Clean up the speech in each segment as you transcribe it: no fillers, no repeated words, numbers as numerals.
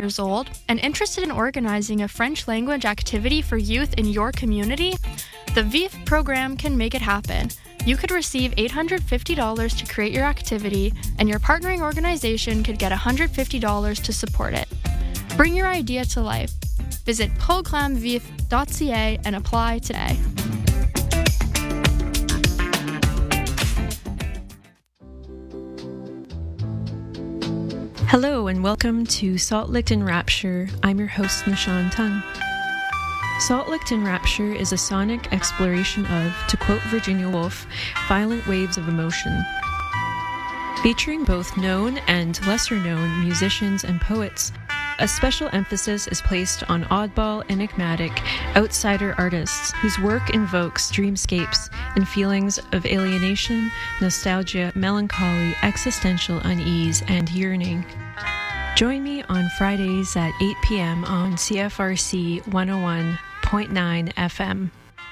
years old and interested in organizing a French language activity for youth in your community? The VIF program can make it happen. You could receive $850 to create your activity, and your partnering organization could get $150 to support it. Bring your idea to life. Visit programmevif.ca and apply today. Hello and welcome to Salt Licked in Rapture. I'm your host, Nishan Tung. Salt Licked in Rapture is a sonic exploration of, to quote Virginia Woolf, violent waves of emotion. Featuring both known and lesser-known musicians and poets, a special emphasis is placed on oddball, enigmatic, outsider artists whose work invokes dreamscapes and feelings of alienation, nostalgia, melancholy, existential unease, and yearning. Join me on Fridays at 8 p.m. on CFRC 101.9 FM.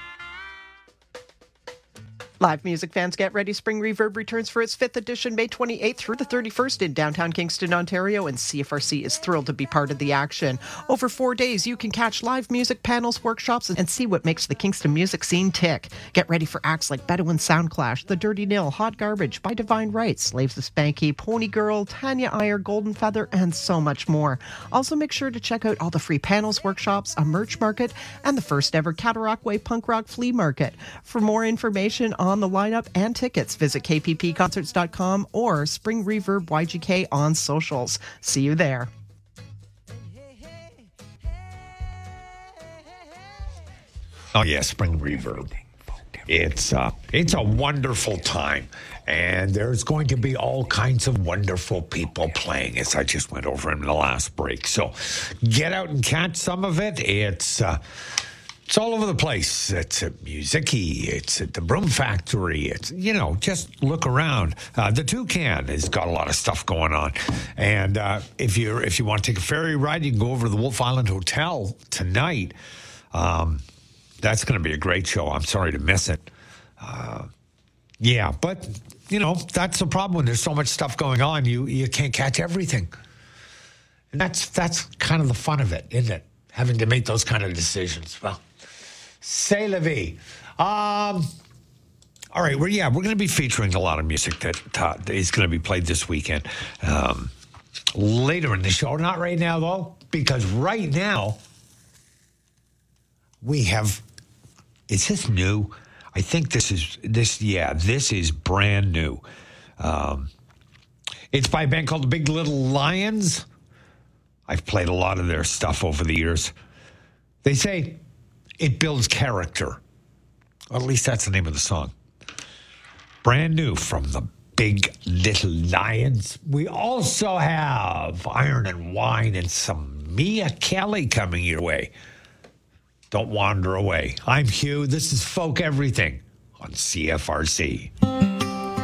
Live music fans, get ready. Spring Reverb returns for its 5th edition May 28th through the 31st in downtown Kingston, Ontario, and CFRC is thrilled to be part of the action. Over 4 days, you can catch live music panels, workshops, and see what makes the Kingston music scene tick. Get ready for acts like Bedouin Soundclash, The Dirty Nil, Hot Garbage, By Divine Right, Slaves of Spanky, Pony Girl, Tanya Iyer, Golden Feather, and so much more. Also, make sure to check out all the free panels, workshops, a merch market, and the first ever Cataraqui Punk Rock Flea Market. For more information on the lineup and tickets, visit kppconcerts.com or Spring Reverb YGK on socials. See you there. Oh yeah, Spring Reverb. It's a wonderful time, and there's going to be all kinds of wonderful people playing, as I just went over in the last break. So get out and catch some of it. It's all over the place. It's at Musicky. It's at the Broom Factory. It's, just look around. The Toucan has got a lot of stuff going on. And if you want to take a ferry ride, you can go over to the Wolf Island Hotel tonight. That's going to be a great show. I'm sorry to miss it. But, that's the problem when there's so much stuff going on. You can't catch everything. And that's kind of the fun of it, isn't it? Having to make those kind of decisions. Well, c'est la vie. All right, we're going to be featuring a lot of music that is going to be played this weekend. Later in the show, not right now though, because right now we have. Is this new? I think this is brand new. It's by a band called the Big Little Lions. I've played a lot of their stuff over the years. They say it builds character. Or at least that's the name of the song. Brand new from the Big Little Lions. We also have Iron and Wine and some Mia Kelly coming your way. Don't wander away. I'm Hugh. This is Folk Everything on CFRC.